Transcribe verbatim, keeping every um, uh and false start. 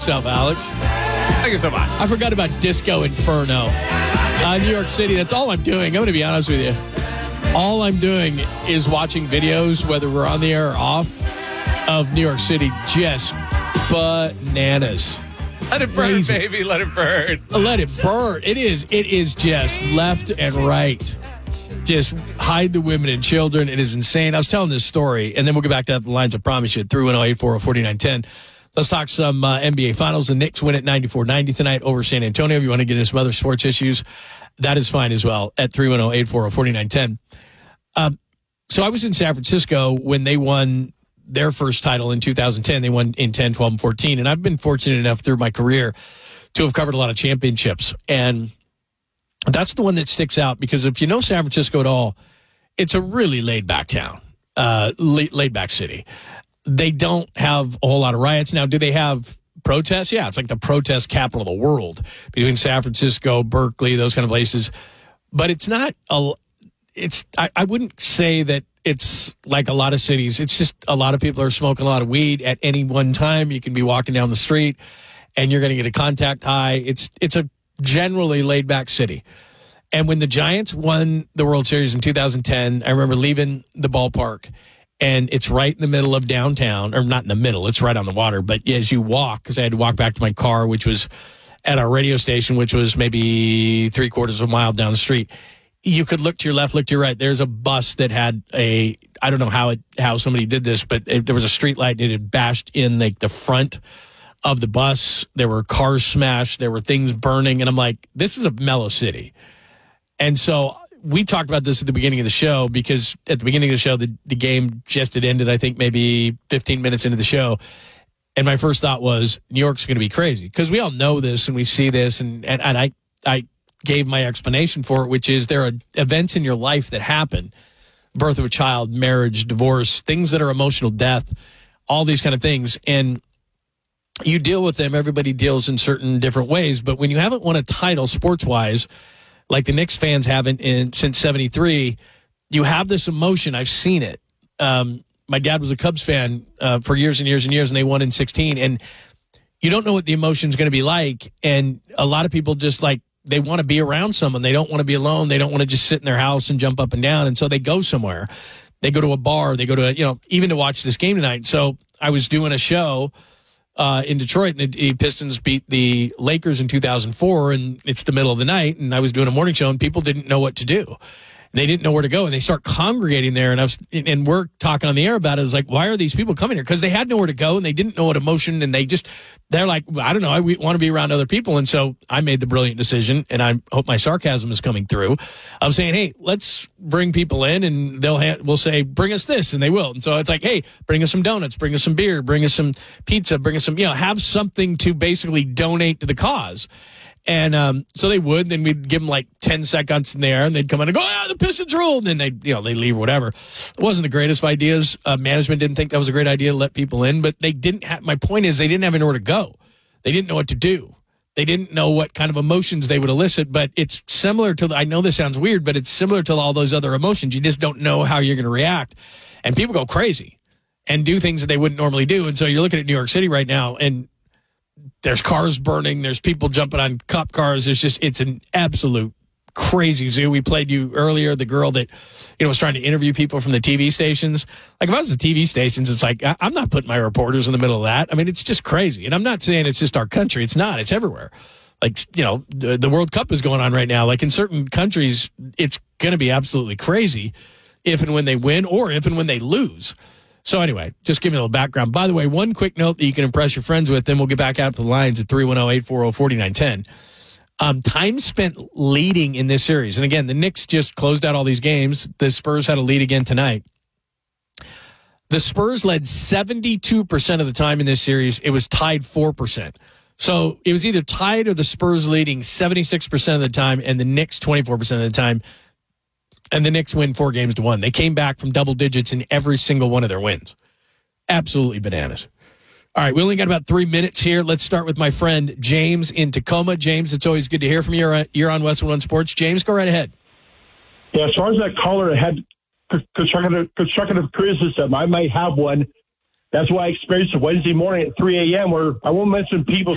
yourself, Alex. Thank you so much. I forgot about Disco Inferno. Uh, New York City, that's all I'm doing. I'm going to be honest with you. All I'm doing is watching videos, whether we're on the air or off, of New York City just bananas. Let it burn, Crazy. baby. Let it burn. Let it burn. It is. It is just left and right. Just hide the women and children. It is insane. I was telling this story, and then we'll get back to the lines, I promise you, three one zero, eight four zero, four nine one zero. Let's talk some uh, N B A Finals. The Knicks win at ninety-four ninety tonight over San Antonio. If you want to get into some other sports issues, that is fine as well at three one zero, eight four zero, four nine one zero. Um, so I was in San Francisco when they won their first title in two thousand ten. They won in ten, twelve, and fourteen. And I've been fortunate enough through my career to have covered a lot of championships. And that's the one that sticks out because if you know San Francisco at all, it's a really laid-back town, uh, laid-back city. They don't have a whole lot of riots. Now, do they have protests? Yeah, it's like the protest capital of the world between San Francisco, Berkeley, those kind of places. But it's not a, it's, I, I wouldn't say that it's like a lot of cities. It's just a lot of people are smoking a lot of weed at any one time. You can be walking down the street and you're going to get a contact high. It's, it's a generally laid back city. And when the Giants won the World Series in two thousand ten, I remember leaving the ballpark. And it's right in the middle of downtown, or not in the middle, it's right on the water. But as you walk, because I had to walk back to my car, which was at our radio station, which was maybe three quarters of a mile down the street, you could look to your left, look to your right. There's a bus that had a, I don't know how it, how somebody did this, but it, there was a street light and it had bashed in like the front of the bus. There were cars smashed. There were things burning. And I'm like, this is a mellow city. And so we talked about this at the beginning of the show because at the beginning of the show, the, the game just had ended, I think maybe fifteen minutes into the show. And my first thought was, New York's going to be crazy because we all know this and we see this. And, and, and I, I gave my explanation for it, which is there are events in your life that happen, birth of a child, marriage, divorce, things that are emotional death, all these kind of things. And you deal with them. Everybody deals in certain different ways. But when you haven't won a title sports-wise, like the Knicks fans haven't in since seventy-three, you have this emotion. I've seen it. Um, my dad was a Cubs fan uh, for years and years and years, and they won in sixteen. And you don't know what the emotion's going to be like. And a lot of people just like, they want to be around someone. They don't want to be alone. They don't want to just sit in their house and jump up and down. And so they go somewhere. They go to a bar. They go to, a, you know, even to watch this game tonight. So I was doing a show Uh, in Detroit, and the Pistons beat the Lakers in two thousand four, and it's the middle of the night, and I was doing a morning show, and people didn't know what to do. They didn't know where to go, and they start congregating there, and I was, and we're talking on the air about it. It's like, why are these people coming here? Because they had nowhere to go, and they didn't know what emotion, and they just, they're like, I don't know, I want to be around other people, and so I made the brilliant decision, and I hope my sarcasm is coming through, of saying, hey, let's bring people in, and they'll ha- we'll say, bring us this, and they will. And so it's like, hey, bring us some donuts, bring us some beer, bring us some pizza, bring us some, you know, have something to basically donate to the cause. And um, so they would. Then we'd give them like ten seconds in there, and they'd come in and go, "Ah, the Pistons rule." And then they, you know, they leave or whatever. It wasn't the greatest of ideas. Uh, management didn't think that was a great idea to let people in, but they didn't have. My point is, they didn't have anywhere to go. They didn't know what to do. They didn't know what kind of emotions they would elicit. But it's similar to. I know this sounds weird, but it's similar to all those other emotions. You just don't know how you're going to react, and people go crazy and do things that they wouldn't normally do. And so you're looking at New York City right now, and there's cars burning. There's people jumping on cop cars. It's just, it's an absolute crazy zoo. We played you earlier, the girl that, you know, was trying to interview people from the T V stations. Like if I was the T V stations, it's like, I'm not putting my reporters in the middle of that. I mean, it's just crazy. And I'm not saying it's just our country. It's not. It's everywhere. Like, you know, the, the World Cup is going on right now. Like in certain countries, it's going to be absolutely crazy if and when they win or if and when they lose. So anyway, just giving a little background. By the way, one quick note that you can impress your friends with, then we'll get back out to the lines at three one zero, eight four zero, four nine one zero. Um, time spent leading in this series. And again, the Knicks just closed out all these games. The Spurs had a lead again tonight. The Spurs led seventy-two percent of the time in this series. It was tied four percent. So it was either tied or the Spurs leading seventy-six percent of the time and the Knicks twenty-four percent of the time. And the Knicks win four games to one. They came back from double digits in every single one of their wins. Absolutely bananas. All right, we only got about three minutes here. Let's start with my friend James in Tacoma. James, it's always good to hear from you. You're, you're on Westwood One Sports. James, go right ahead. Yeah, as far as that caller that had constructive, constructive criticism, I might have one. That's why I experienced a Wednesday morning at three a.m. where I won't mention people